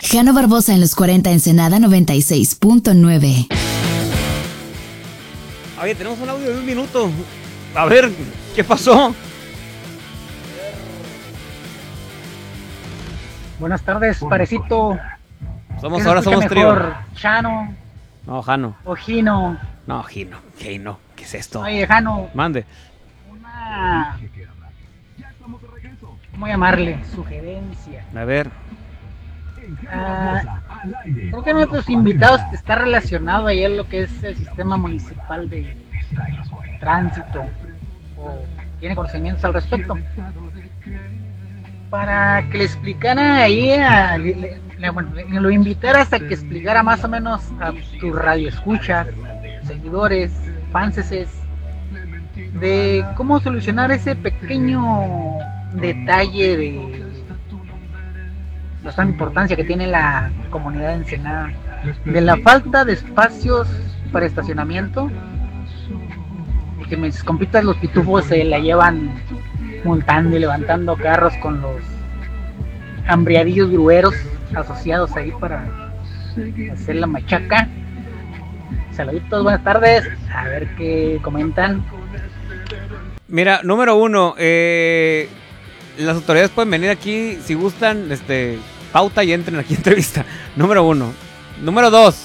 Jano Barbosa en los 40 Ensenada 96.9. Oye, tenemos un audio de 1 minuto. A ver, ¿qué pasó? Buenas tardes, parecito. Ahora somos trío. ¿Chano No, Jano. o Gino? No, Gino. ¿Qué es esto? Oye, Jano, Mande. ¿cómo llamarle? Sugerencia. A ver. Creo que nuestros invitados está relacionado ahí en lo que es el sistema municipal de tránsito, o tiene conocimientos al respecto, para que le explicara ahí, lo invitaras a que explicara más o menos a tu radio escucha, seguidores, fanses, de cómo solucionar ese pequeño detalle de la gran importancia que tiene la comunidad de Ensenada, de la falta de espacios para estacionamiento, y que mis compitas los pitufos se la llevan montando y levantando carros con los hambriadillos grueros asociados ahí para hacer la machaca. Saluditos, buenas tardes, a ver qué comentan. Mira, número 1, las autoridades pueden venir aquí si gustan, pauta y entren aquí a entrevista. Número 1. Número 2,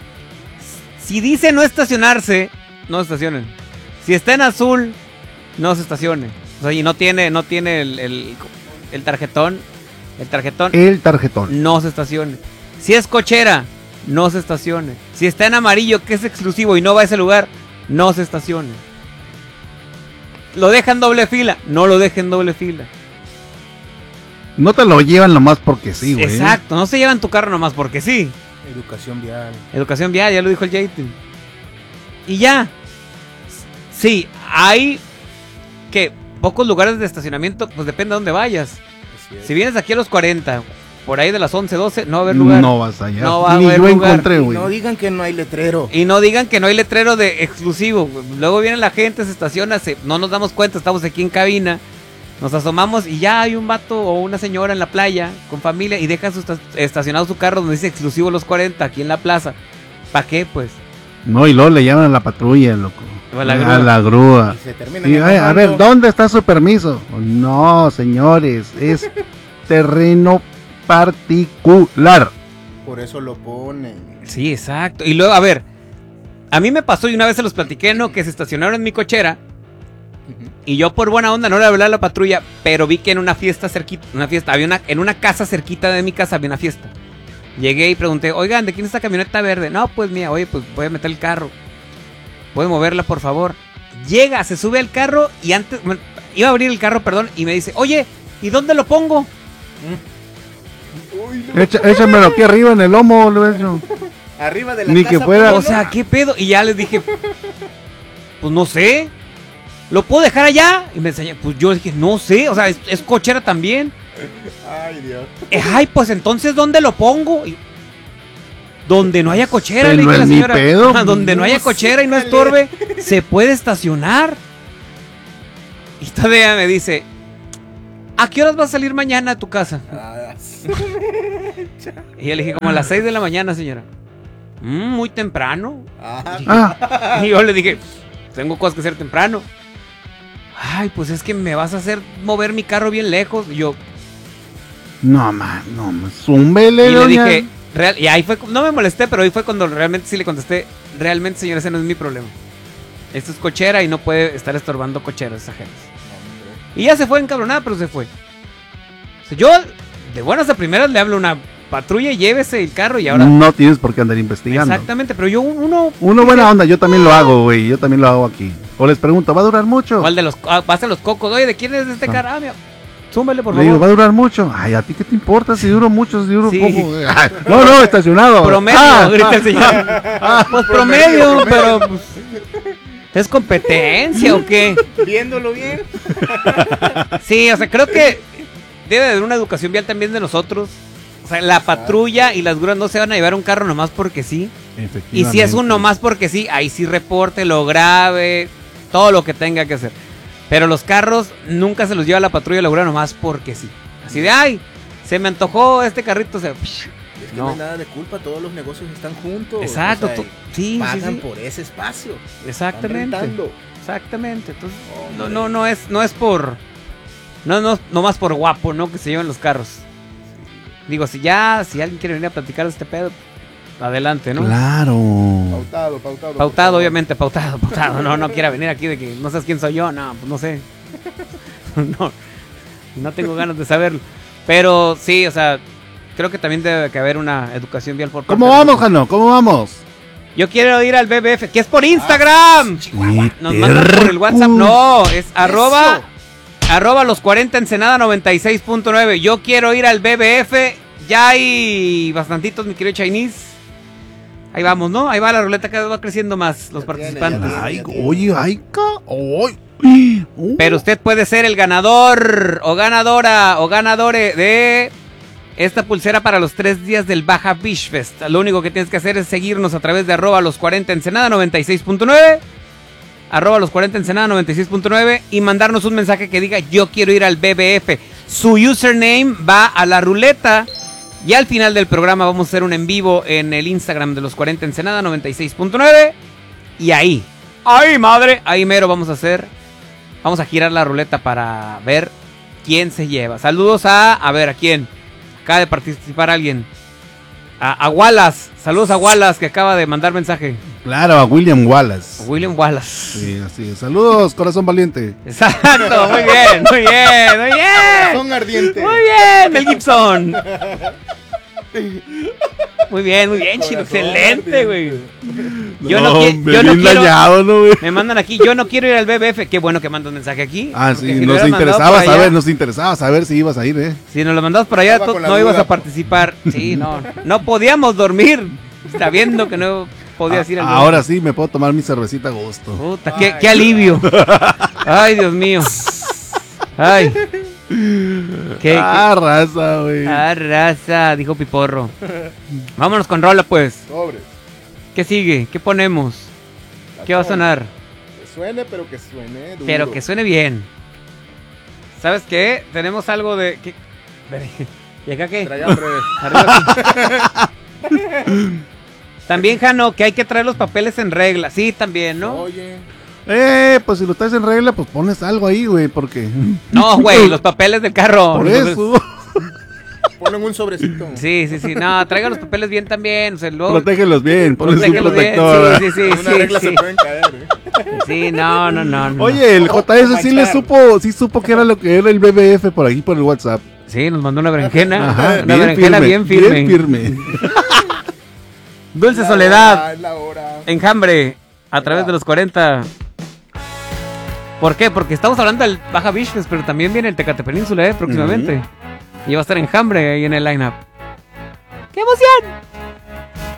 si dice no estacionarse, no estacionen. Si está en azul, no se estacione. O sea, y no tiene el tarjetón. El tarjetón. No se estacione. Si es cochera, no se estacione. Si está en amarillo, que es exclusivo y no va a ese lugar, no se estacione. ¿Lo dejan doble fila? No lo dejen doble fila. No te lo llevan nomás porque sí, güey. Exacto, no se llevan tu carro nomás porque sí. Educación vial, ya lo dijo el Jayton. Y ya. Sí, hay que pocos lugares de estacionamiento, pues depende de dónde vayas. Si vienes aquí a los 40, por ahí de las 11, 12, no va a haber lugar. No vas allá. No va a Ni haber yo lugar. Encontré, güey. No digan que no hay letrero. Y no digan que no hay letrero de exclusivo. Luego viene la gente, se estaciona, no nos damos cuenta, estamos aquí en cabina, nos asomamos y ya hay un vato o una señora en la playa con familia y deja estacionado su carro donde dice exclusivo los 40 aquí en la plaza. ¿Para qué, pues? No, y luego le llaman a la patrulla, loco. O a la grúa. A la grúa. Y se termina Y, a ver, ¿dónde está su permiso? No, señores, es terreno particular. Por eso lo ponen. Sí, exacto. Y luego, a ver, a mí me pasó y una vez se los platiqué, ¿no? Que se estacionaron en mi cochera. Y yo por buena onda no le hablé a la patrulla, pero vi que en una fiesta cerquita, en una casa cerquita de mi casa había una fiesta. Llegué y pregunté, oigan, ¿de quién es esta camioneta verde? No, pues mía, oye, pues voy a meter el carro. ¿Puede moverla, por favor? Llega, se sube al carro y iba a abrir el carro, perdón, y me dice, oye, ¿y dónde lo pongo? Échamelo aquí arriba en el lomo, Luis. Arriba de la Ni casa. que fuera. O sea, ¿qué pedo? Y ya les dije, pues no sé. ¿Lo puedo dejar allá? Y me enseñé, pues yo dije, no sé, o sea, es cochera también. Ay, Dios. Ay, pues entonces, ¿dónde lo pongo? Donde no haya cochera, le no dije a la es mi señora. pedo. Donde no haya cochera y no estorbe, se puede estacionar. Y todavía me dice, ¿a qué horas vas a salir mañana a tu casa? Y yo le dije, como a las 6 de la mañana, señora. Muy temprano. Y yo le dije, tengo cosas que hacer temprano. Ay, pues es que me vas a hacer mover mi carro bien lejos. Y yo, no, zúmbele. y le dije, y ahí fue, no me molesté, pero ahí fue cuando realmente sí le contesté, realmente, señora, ese no es mi problema. Esto es cochera y no puede estar estorbando cocheras ajenas. Y ya se fue encabronada, pero se fue. O sea, yo, de buenas a primeras, le hablo a una patrulla y llévese el carro y ahora... No tienes por qué andar investigando. Exactamente, pero yo uno buena onda, yo también lo hago, güey. Yo también lo hago aquí. O les pregunto, ¿va a durar mucho? ¿Cuál de los... pasa los cocos? Oye, ¿de quién es este carro? Ah, mira, súmale, por Le favor. digo, ¿va a durar mucho? Ay, ¿a ti qué te importa si duro mucho, si duro Sí. poco? Ay, no, estacionado. Promedio, grita el señor. Pues promedio, pero... pues, ¿es competencia o qué? Viéndolo bien. Sí, o sea, creo que debe de haber una educación vial también de nosotros. O sea, la patrulla y las grúas no se van a llevar un carro nomás porque sí. Y si es un nomás porque sí, ahí sí reporte, lo grabe, todo lo que tenga que hacer. Pero los carros nunca se los lleva la patrulla y la grúa nomás porque sí. Así de, ay, se me antojó este carrito, o sea, Es que No. no hay nada de culpa, todos los negocios están juntos. Exacto, o sea, sí, pagan sí. por ese espacio. Exactamente. Están rentando. Exactamente. Entonces, Hombre. no es por. No más por guapo, ¿no? Que se llevan los carros. Digo, si alguien quiere venir a platicar de este pedo, adelante, ¿no? Claro. Pautado. por Pautado, favor. obviamente, pautado. No quiera venir aquí de que no sabes quién soy yo. No, pues no sé. No tengo ganas de saberlo. Pero sí, o sea, creo que también debe que haber una educación vial por parte ¿Cómo de vamos, nosotros. Jano? ¿Cómo vamos? Yo quiero ir al BBF, que es por Instagram. Nos mandan por el WhatsApp. No, es arroba los 40 Ensenada 96.9. Yo quiero ir al BBF. Ya hay bastantitos, mi querido Chinese. Ahí vamos, ¿no? Ahí va la ruleta, cada vez va creciendo más los Ya tiene, participantes. ya Ay, tiene. oye, ay, Pero usted puede ser el ganador o ganadora o ganadore de esta pulsera para los 3 días del Baja Beach Fest. Lo único que tienes que hacer es seguirnos a través de arroba los 40 Ensenada 96.9, arroba los 40 Ensenada 96.9 y mandarnos un mensaje que diga yo quiero ir al BBF. Su username va a la ruleta y al final del programa vamos a hacer un en vivo en el Instagram de los 40 Ensenada 96.9 y ahí mero vamos a girar la ruleta para ver quién se lleva. Saludos a ver, ¿a quién? Acaba de participar alguien. A Wallace. Saludos a Wallace que acaba de mandar mensaje. Claro, a William Wallace. William Wallace. Sí, así es. Saludos, corazón valiente. Exacto, muy bien. Son ardientes. Muy bien, Mel Gibson. Muy bien, Chino. Excelente, güey. Yo no hombre, quiero. bien dañado, ¿no, güey? Me mandan aquí, yo no quiero ir al BBF. Qué bueno que mandan mensaje aquí. Ah, Porque sí, si lo nos hubieras mandado por allá- interesaba saber si ibas a ir, ¿eh? Si nos lo mandabas por allá, Estaba tú con la no ibas duda. a participar. Sí, no podíamos dormir sabiendo que no podías ir al Ahora sí me puedo tomar mi cervecita a gusto. Puta, qué alivio. Ay, Dios mío. Ay. Qué Raza, güey. raza, dijo Piporro. Vámonos con rola, pues. Sobre. ¿Qué sigue? ¿Qué ponemos? ¿Qué va a sonar? Que suene, pero que suene duro. Pero que suene bien. ¿Sabes qué? Tenemos algo de... ¿Y acá qué? Trae hambre. Arriba aquí. También, Jano, que hay que traer los papeles en regla. Sí, también, ¿no? Oye. Pues si lo estás en regla, pues pones algo ahí, güey, porque... No, güey, los papeles del carro. Por eso. Ponen un sobrecito. Sí. No, traigan los papeles bien también. O sea, luego... Protégelos bien, pones un Protégelos bien. protector. Sí, Una regla se pueden caer, Sí, no. Oye, el O JS sí le manchar. supo que era lo que era el BBF por aquí por el WhatsApp. Sí, nos mandó una berenjena. Ajá, Una berenjena bien firme. Bien firme. Dulce Soledad, Es la hora. Enjambre, a través de los 40. ¿Por qué? Porque estamos hablando del Baja Beach Fest, pero también viene el Tecate Península, próximamente. Y va a estar Enjambre ahí en el lineup. ¡Qué emoción!